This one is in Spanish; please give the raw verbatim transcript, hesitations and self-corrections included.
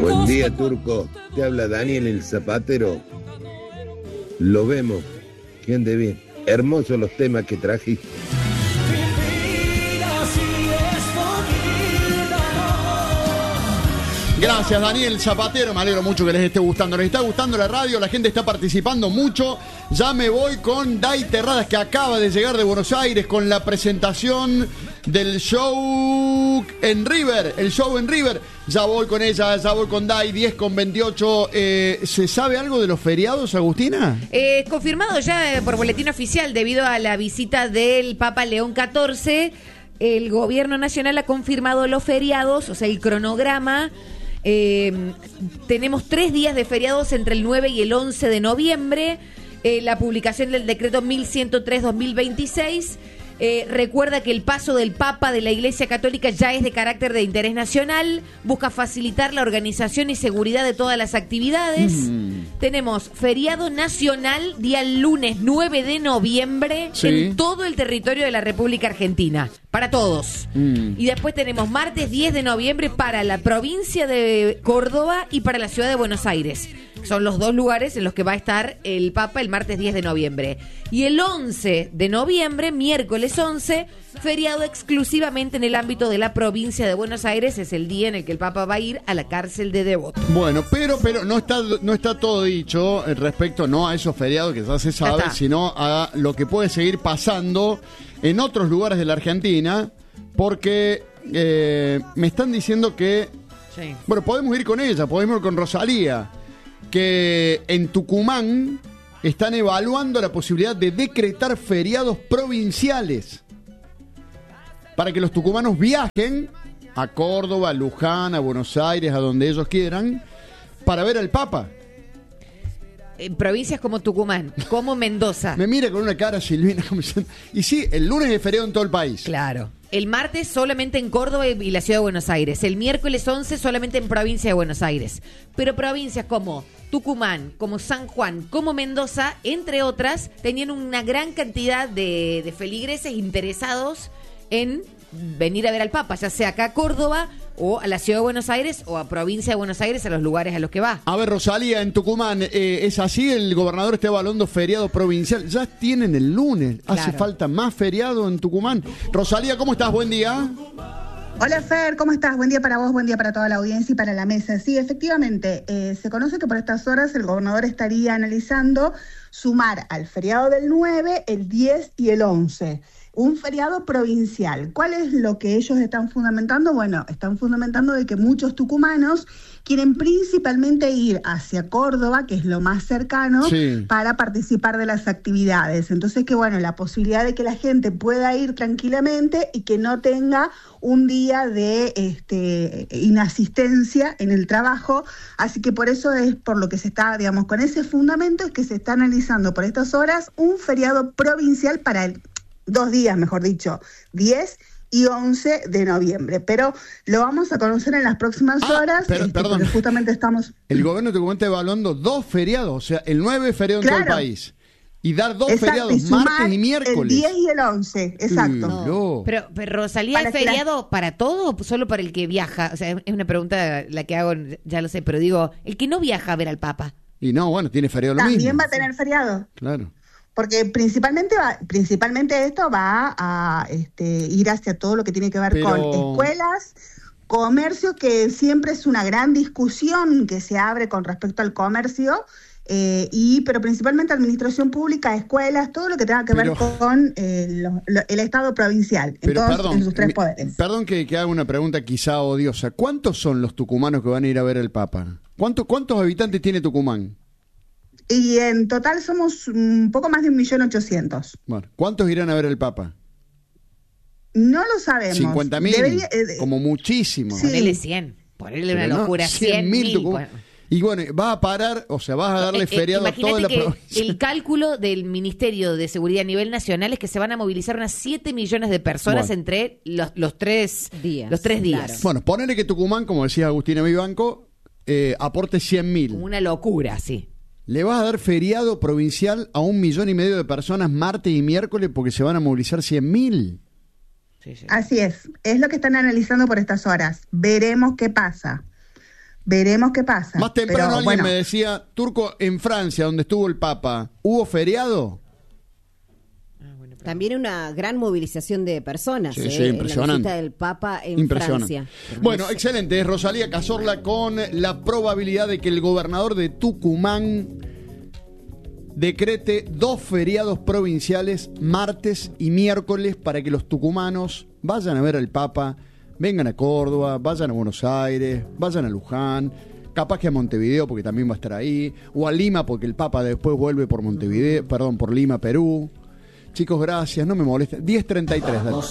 Buen día, Turco. Te habla Daniel el Zapatero. Lo vemos. Que ande bien. Hermosos los temas que trajiste. Gracias, Daniel Zapatero, me alegro mucho que les esté gustando. Les está gustando la radio, la gente está participando mucho. Ya me voy con Day Terradas, que acaba de llegar de Buenos Aires con la presentación del show en River, el show en River. Ya voy con ella, ya voy con Day, diez con veintiocho. Eh, ¿Se sabe algo de los feriados, Agustina? Eh, confirmado ya eh, por boletín oficial, debido a la visita del Papa León catorce, el gobierno nacional ha confirmado los feriados, o sea, el cronograma. Eh, tenemos tres días de feriados entre el nueve y el once de noviembre. Eh, la publicación del decreto mil ciento tres guión dos mil veintiséis. Eh, recuerda que el paso del Papa de la Iglesia Católica ya es de carácter de interés nacional, busca facilitar la organización y seguridad de todas las actividades. Mm. Tenemos feriado nacional día lunes nueve de noviembre, sí, en todo el territorio de la República Argentina, para todos. Mm. Y después tenemos martes diez de noviembre para la provincia de Córdoba y para la ciudad de Buenos Aires. Son los dos lugares en los que va a estar el Papa el martes diez de noviembre. Y el once de noviembre, miércoles once, feriado exclusivamente en el ámbito de la provincia de Buenos Aires. Es el día en el que el Papa va a ir a la cárcel de Devoto. Bueno, pero pero no está no está todo dicho respecto no a esos feriados que ya se sabe, ya sino a lo que puede seguir pasando en otros lugares de la Argentina, porque eh, me están diciendo que... Sí. Bueno, podemos ir con ella, podemos ir con Rosalía, que en Tucumán están evaluando la posibilidad de decretar feriados provinciales para que los tucumanos viajen a Córdoba, a Luján, a Buenos Aires, a donde ellos quieran, para ver al Papa. En provincias como Tucumán, como Mendoza. Me mira con una cara Silvina. Y sí, el lunes es feriado en todo el país. Claro. El martes solamente en Córdoba y la ciudad de Buenos Aires. El miércoles once solamente en provincia de Buenos Aires. Pero provincias como Tucumán, como San Juan, como Mendoza, entre otras, tenían una gran cantidad de, de feligreses interesados en venir a ver al Papa, ya sea acá a Córdoba o a la ciudad de Buenos Aires o a provincia de Buenos Aires, a los lugares a los que va. A ver, Rosalía, en Tucumán, eh, ¿es así? El gobernador está evaluando feriado provincial. Ya tienen el lunes. Claro. ¿Hace falta más feriado en Tucumán? Rosalía, ¿cómo estás? Buen día. Hola Fer, ¿cómo estás? Buen día para vos, buen día para toda la audiencia y para la mesa. Sí, efectivamente, eh, se conoce que por estas horas el gobernador estaría analizando sumar al feriado del nueve, el diez y el once. Un feriado provincial. ¿Cuál es lo que ellos están fundamentando? Bueno, están fundamentando de que muchos tucumanos quieren principalmente ir hacia Córdoba, que es lo más cercano, sí, para participar de las actividades. Entonces, que bueno, la posibilidad de que la gente pueda ir tranquilamente y que no tenga un día de este, inasistencia en el trabajo. Así que por eso es por lo que se está, digamos, con ese fundamento es que se está analizando por estas horas un feriado provincial para el dos días, mejor dicho, diez y once de noviembre, pero lo vamos a conocer en las próximas ah, horas, pero, este, perdón. porque justamente estamos... El gobierno de Tucumán está evaluando dos feriados, o sea, el nueve es feriado en claro. todo el país, y dar dos exacto, feriados, y martes y miércoles. El diez y el once, exacto. Mm, no. Pero, pero Rosalía, ¿es feriado la... para todo o solo para el que viaja? O sea, es una pregunta la que hago, ya lo sé, pero digo, el que no viaja a ver al Papa. Y no, bueno, tiene feriado lo También mismo. También va a tener feriado. Claro. Porque principalmente va, principalmente esto va a este, ir hacia todo lo que tiene que ver pero... con escuelas, comercio, que siempre es una gran discusión que se abre con respecto al comercio, eh, y pero principalmente administración pública, escuelas, todo lo que tenga que pero... ver con eh, lo, lo, el Estado provincial, en, todos, perdón, en sus tres poderes. Perdón que, que haga una pregunta quizá odiosa. ¿Cuántos son los tucumanos que van a ir a ver al Papa? ¿Cuánto, ¿Cuántos habitantes tiene Tucumán? Y en total somos un poco más de un millón ochocientos. Bueno, ¿cuántos irán a ver al Papa? No lo sabemos. ¿cincuenta mil? Eh, como muchísimo. Sí. Ponele cien. Ponele una locura. cien mil. Bueno. Y bueno, va a parar, o sea, vas a darle feriado eh, a toda la provincia. El cálculo del Ministerio de Seguridad a nivel nacional es que se van a movilizar unas siete millones de personas bueno. entre los, los tres días. Los tres días. Claro. Bueno, ponele que Tucumán, como decía Agustina Vivanco, eh, aporte cien mil. Una locura, sí. Le vas a dar feriado provincial a un millón y medio de personas martes y miércoles porque se van a movilizar cien mil. Sí, sí. Así es, es lo que están analizando por estas horas. Veremos qué pasa. Veremos qué pasa. Más temprano Pero, alguien bueno, me decía, Turco, en Francia, donde estuvo el Papa, ¿hubo feriado? También una gran movilización de personas. Sí, eh, sí, impresionante. En la visita del Papa en Francia. Bueno, excelente. Es Rosalía Cazorla con la probabilidad de que el gobernador de Tucumán decrete dos feriados provinciales, martes y miércoles, para que los tucumanos vayan a ver al Papa, vengan a Córdoba, vayan a Buenos Aires, vayan a Luján, capaz que a Montevideo, porque también va a estar ahí, o a Lima, porque el Papa después vuelve por Montevideo, perdón, por Lima, Perú. Chicos, gracias, no me molesten. diez treinta y tres, dale.